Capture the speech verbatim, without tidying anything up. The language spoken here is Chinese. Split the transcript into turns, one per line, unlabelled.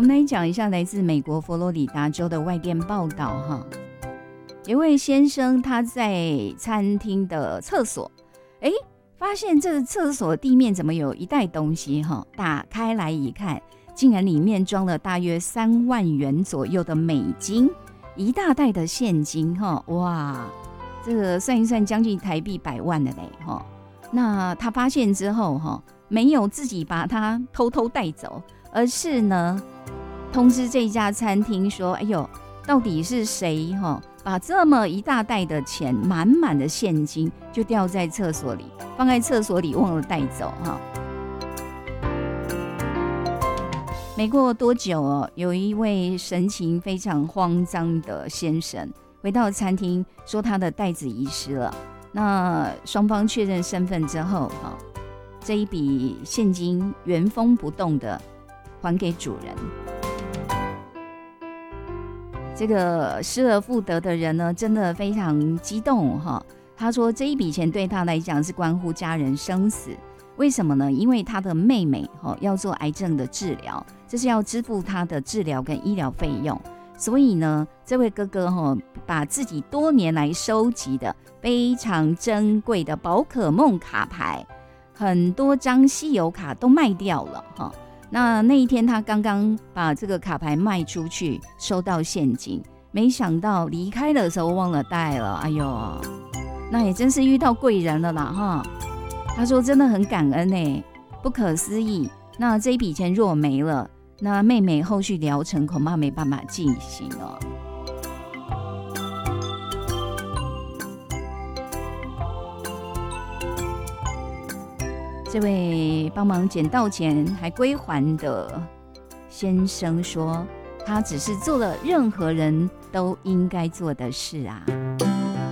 们来讲一下来自美国佛罗里达州的外电报道哈。有位先生他在餐厅的厕所，哎，发现这个厕所地面怎么有一袋东西哈？打开来一看，竟然里面装了大约三万元左右的美金，一大袋的现金哈！哇，这个算一算将近台币百万的嘞哈。那他发现之后哈，没有自己把它偷偷带走，而是呢通知这家餐厅说：“哎呦，到底是谁哈？把这么一大袋的钱，满满的现金就掉在厕所里，放在厕所里忘了带走哈。”没过多久哦，有一位神情非常慌张的先生回到餐厅，说他的袋子遗失了。那双方确认身份之后，哈，这一笔现金原封不动的还给主人。这个失而复得的人呢，真的非常激动哈。他说这一笔钱对他来讲是关乎家人生死。为什么呢？因为他的妹妹要做癌症的治疗，这是要支付他的治疗跟医疗费用。所以呢，这位哥哥把自己多年来收集的非常珍贵的宝可梦卡牌，很多张稀有卡都卖掉了哈。那那一天他刚刚把这个卡牌卖出去，收到现金，没想到离开的时候忘了带了。哎呦，那也真是遇到贵人了啦哈。他说真的很感恩欸，不可思议。那这一笔钱若没了，那妹妹后续疗程恐怕没办法进行哦。这位帮忙捡到钱还归还的先生说，他只是做了任何人都应该做的事啊。